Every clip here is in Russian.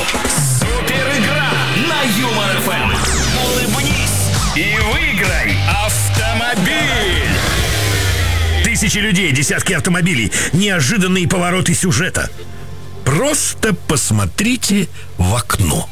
Супер игра на Юмор ФМ. Улыбнись и выиграй автомобиль. Тысячи людей, десятки автомобилей, неожиданные повороты сюжета. Просто посмотрите в окно.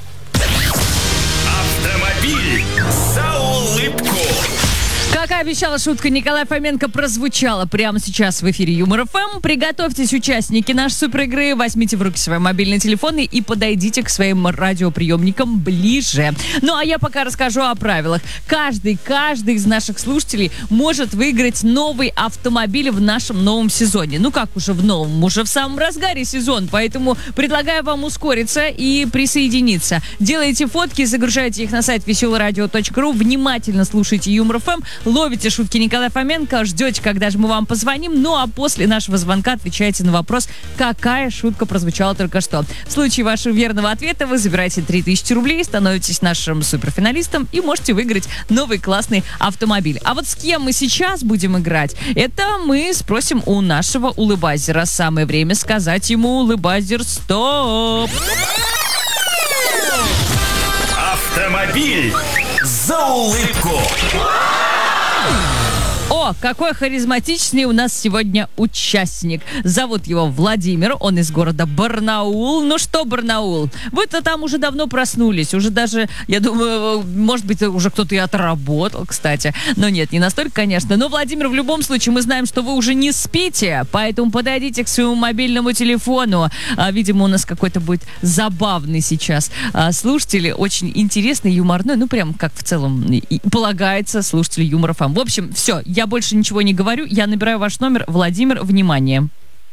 Автомобиль за улыбку. Как и обещала, шутка Николая Фоменко прозвучала прямо сейчас в эфире Юмор ФМ. Приготовьтесь, участники нашей суперигры, возьмите в руки свои мобильные телефоны и подойдите к своим радиоприемникам ближе. Ну, а я пока расскажу о правилах. Каждый из наших слушателей может выиграть новый автомобиль в нашем новом сезоне. Ну, как уже в новом, уже в самом разгаре сезон, поэтому предлагаю вам ускориться и присоединиться. Делайте фотки, загружайте их на сайт veselaradio.ru, внимательно слушайте Юмор ФМ, ловите шутки Николая Фоменко, ждете, когда же мы вам позвоним, ну а после нашего звонка отвечаете на вопрос, какая шутка прозвучала только что. В случае вашего верного ответа вы забираете 3000 рублей, становитесь нашим суперфиналистом и можете выиграть новый классный автомобиль. А вот с кем мы сейчас будем играть, это мы спросим у нашего улыбайзера. Самое время сказать ему: улыбайзер, стоп! Автомобиль за улыбку. О, какой харизматичный у нас сегодня участник. Зовут его Владимир, он из города Барнаул. Ну что, Барнаул, вы-то там уже давно проснулись, уже даже, я думаю, может быть, уже кто-то и отработал, кстати. Но нет, не настолько, конечно. Но, Владимир, в любом случае, мы знаем, что вы уже не спите, поэтому подойдите к своему мобильному телефону. Видимо, у нас какой-то будет забавный сейчас слушатель, очень интересный, юморной, ну, прям как в целом и полагается слушателю Юмор ФМ. В общем, все, я больше ничего не говорю, я набираю ваш номер. Владимир, внимание.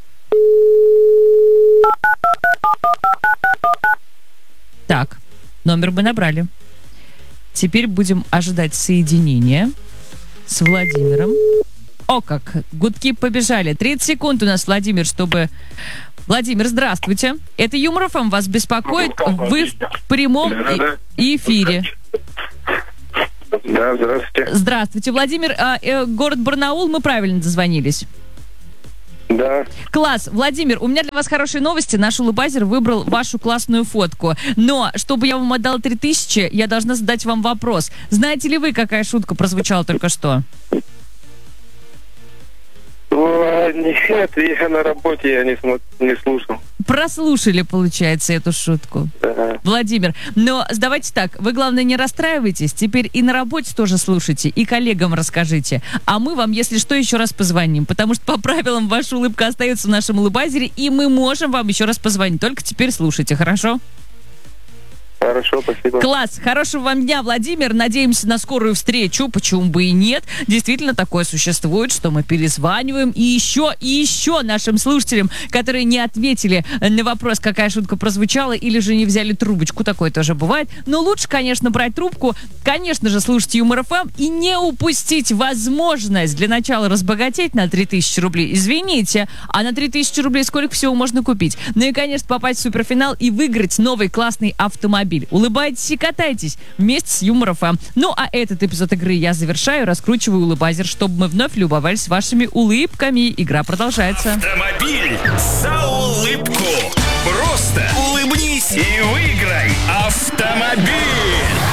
Так, номер мы набрали. Теперь будем ожидать соединения с Владимиром. О, как гудки побежали. 30 секунд у нас, Владимир, чтобы... Владимир, здравствуйте. Это Юмор ФМ вас беспокоит. Вы в прямом эфире. Да, здравствуйте. Здравствуйте, Владимир. Город Барнаул, мы правильно дозвонились? Да. Класс. Владимир, у меня для вас хорошие новости. Наш улыбайзер выбрал вашу классную фотку. Но, чтобы я вам отдала 3000, я должна задать вам вопрос. Знаете ли вы, какая шутка прозвучала только что? Нет, я на работе, я не слушал. Прослушали, получается, эту шутку. Да. Владимир, но давайте так, вы, главное, не расстраивайтесь. Теперь и на работе тоже слушайте, и коллегам расскажите. А мы вам, если что, еще раз позвоним. Потому что по правилам ваша улыбка остается в нашем улыбайзере, и мы можем вам еще раз позвонить. Только теперь слушайте, хорошо? Хорошо, спасибо. Класс. Хорошего вам дня, Владимир. Надеемся на скорую встречу. Почему бы и нет? Действительно, такое существует, что мы перезваниваем. И еще нашим слушателям, которые не ответили на вопрос, какая шутка прозвучала, или же не взяли трубочку. Такое тоже бывает. Но лучше, конечно, брать трубку. Конечно же, слушать Юмор ФМ и не упустить возможность для начала разбогатеть на 3000 рублей. Извините, а на 3000 рублей сколько всего можно купить? Ну и, конечно, попасть в суперфинал и выиграть новый классный автомобиль. Улыбайтесь и катайтесь вместе с Юмор ФМ. Ну, а этот эпизод игры я завершаю, раскручиваю улыбайзер, чтобы мы вновь любовались вашими улыбками. Игра продолжается. Автомобиль за улыбку. Просто улыбнись и выиграй автомобиль.